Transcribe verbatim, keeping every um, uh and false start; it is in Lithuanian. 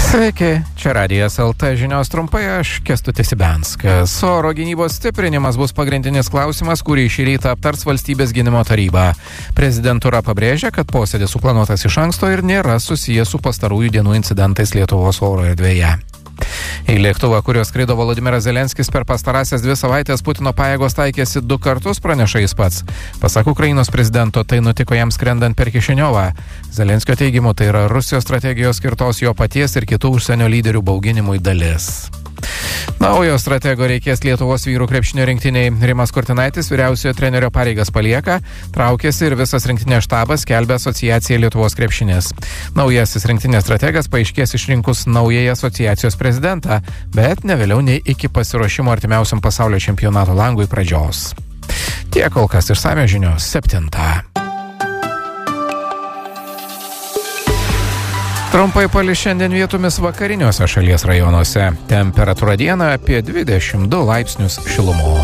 Sveiki, čia Radijas L T žinios trumpai, aš Kęstutis Ibenskas. Oro gynybos stiprinimas bus pagrindinis klausimas, kurį šį rytą aptars Valstybės gynimo taryba. Prezidentūra pabrėžia, kad posėdis suplanuotas iš anksto ir nėra susijęs su pastarųjų dienų incidentais Lietuvos oro erdvėje. Į lėktuvą, kuriuo skrido Volodymyras Zelenskis per pastarąsias dvi savaitės, Putino pajėgos taikėsi du kartus, praneša jis pats. Pasak Ukrainos prezidento, tai nutiko jam skrendant per Kišiniovą. Zelenskio teigimu, tai yra Rusijos strategijos skirtos jo paties ir kitų užsienio lyderių bauginimui dalis. Naujo stratego reikės Lietuvos vyrų krepšinio rinktiniai. Rimas Kurtinaitis vyriausiojo trenerio pareigas palieka, traukėsi ir visas rinktinės štabas skelbia asociacija Lietuvos krepšinis. Naujasis rinktinės strategas paaiškės išrinkus naująjį asociacijos prezidentą, bet ne vėliau nei iki pasiruošimo artimiausiam pasaulio čempionato langui pradžios. Tiek kol kas išsamios žinios septintą. Trumpai palis šiandien vietomis vakariniuose šalies rajonuose. Temperatūra dieną apie dvidešimt du laipsnius šilumos.